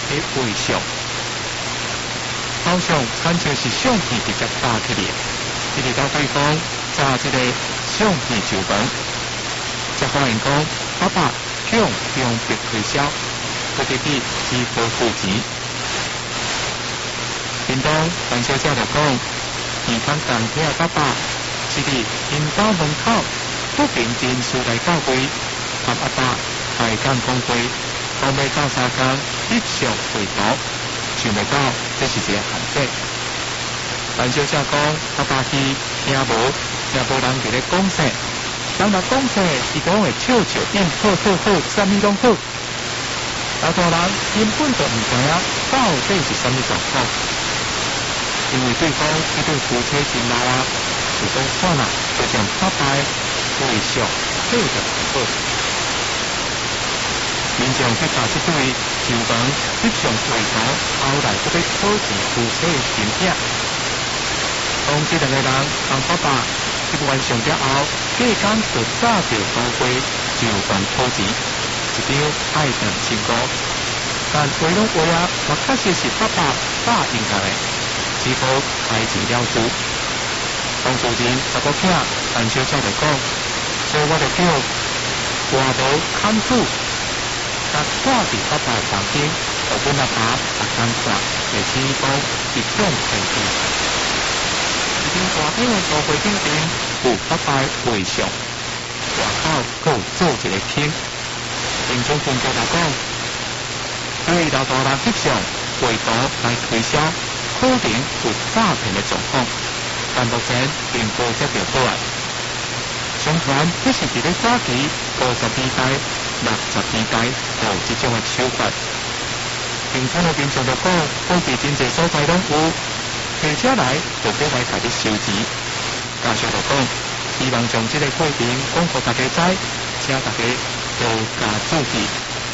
的微笑。好像亲像是相片直接打起来，伊直到对方炸一个相片就饭，才发现讲爸爸向别推销，佢自己支付付钱。叮当陈小姐就讲，耳康感听爸爸是伫因家门口不平真事来到位，和阿爸开讲讲过，后尾到3天一上回头，想袂到这是一个限制。陈小姐讲，爸爸去听无，也无人伫咧讲啥，人若讲啥，伊讲会笑应好，啥物拢好。大人根本就唔知影到底是啥物状况。因为对方一对夫妻真老啊，就讲算啦，就将爸爸微笑对着好。民众去把这对旧房一上回头，后来搁要讨钱夫妻的钱片。当这两个人帮爸爸一完上了后，隔天就早就返回旧房讨钱，一张爱情情歌。但话拢话啊，也确实是爸爸答应下的。只好开钱了事，当主人十个囝，陈小姐就讲，所以我就叫外婆看住，甲挂伫爸爸旁边，互阮阿爸也看看，会起讲一种态度。一张大张的图画顶顶有爸爸微笑，外口佫有做一个厅。民众专家来讲，对老大人翕相画图来推销。可能有诈骗的状况，但目前并无接到报案。相传这是伫咧早期50年代、60年代有这种的手法。平常的民众就讲，当地真济所在拢有，记者来就过来家己收钱。家属就讲，希望将这个过程讲给大家知，请大家多加注意。